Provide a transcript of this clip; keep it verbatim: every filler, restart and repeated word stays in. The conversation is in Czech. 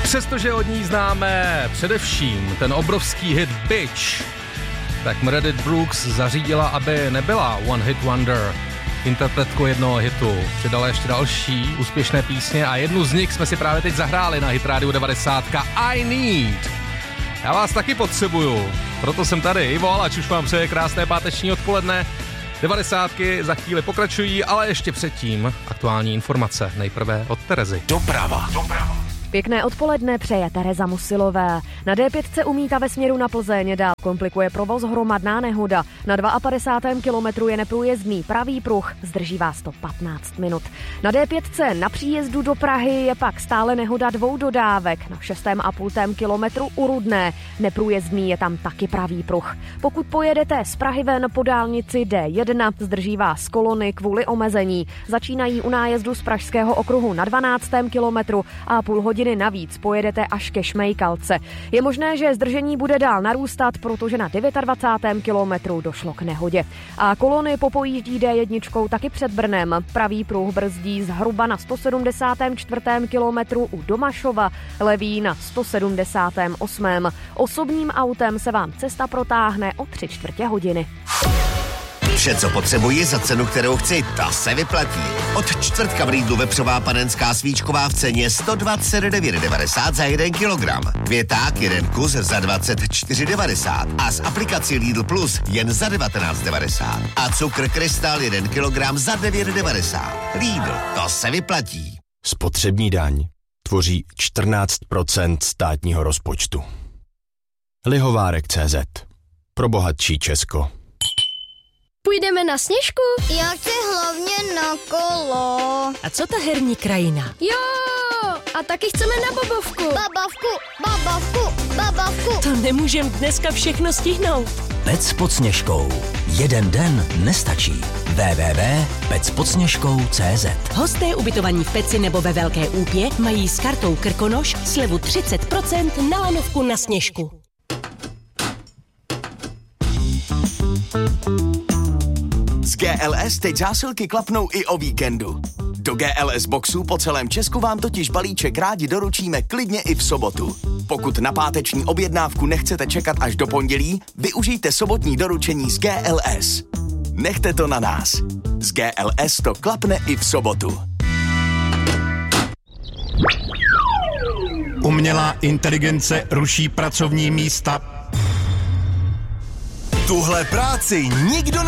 Přestože od ní známe především ten obrovský hit Bitch, tak Meredith Brooks zařídila, aby nebyla one hit wonder, interpretkou jednoho hitu. Přidala ještě další úspěšné písně a jednu z nich jsme si právě teď zahráli na Hit Radio devadesát. I Need. Já vás taky potřebuju, proto jsem tady. Ivo Alač už vám přeje krásné páteční odpoledne. Devadesátky za chvíli pokračují, ale ještě předtím aktuální informace. Nejprve od Terezy. Doprava. Doprava. Pěkné odpoledne přeje Tereza Musilová. Na dé pět umíta ve směru na Plzeň dál komplikuje provoz hromadná nehoda. Na padesátém druhém kilometru je neprůjezdný pravý pruh, zdrží vás to patnáct minut. Na dé pět na příjezdu do Prahy je pak stále nehoda dvou dodávek. Na šestém a půltém kilometru u Rudné, neprůjezdný je tam taky pravý pruh. Pokud pojedete z Prahy ven po dálnici dé jedna, zdrží vás kolony kvůli omezení. Začínají u nájezdu z Pražského okruhu na dvanáctém kilometru a půl hodiny navíc pojedete až ke Šmejkalce. Je možné, že zdržení bude dál narůstat, protože na dvacátém devátém kilometru došlo k nehodě. A kolony popojíždí dé jedna taky před Brnem. Pravý pruh brzdí zhruba na sto sedmdesátém čtvrtém kilometru u Domašova, levý na sto sedmdesátém osmém Osobním autem se vám cesta protáhne o tři čtvrtě hodiny. Vše, co potřebuji za cenu, kterou chci, ta se vyplatí. Od čtvrtka v Lidlu vepřová panenská svíčková v ceně sto dvacet devět devadesát za jeden kilogram. Květák jeden kus za dvacet čtyři devadesát a z aplikací Lidl Plus jen za devatenáct devadesát. A cukr Krystal jeden kilogram za devět devadesát. Lidl, to se vyplatí. Spotřební daň tvoří čtrnáct procent státního rozpočtu. Lihovárek tečka cé zet. Pro bohatší Česko. Půjdeme na Sněžku? Já chci hlavně na kolo. A co ta herní krajina? Jo, a taky chceme na bobovku. Babavku, babavku, babavku. To nemůžem dneska všechno stihnout. Pec pod Sněžkou. Jeden den nestačí. w w w tečka pec pod sněžkou tečka cé zet. Hosté ubytovaní v Peci nebo ve Velké Úpě mají s kartou Krkonoš slevu třicet procent na lanovku na Sněžku. Z G L S teď zásilky klapnou i o víkendu. Do G L S boxů po celém Česku vám totiž balíček rádi doručíme klidně i v sobotu. Pokud na páteční objednávku nechcete čekat až do pondělí, využijte sobotní doručení z G L S. Nechte to na nás. Z G L S to klapne i v sobotu. Umělá inteligence ruší pracovní místa. Tuhle práci nikdo